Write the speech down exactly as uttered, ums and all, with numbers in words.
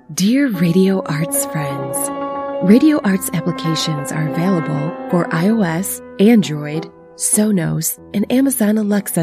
Dear Radio Arts friends, Radio Arts applications are available for iOS, Android, Sonos, and Amazon Alexa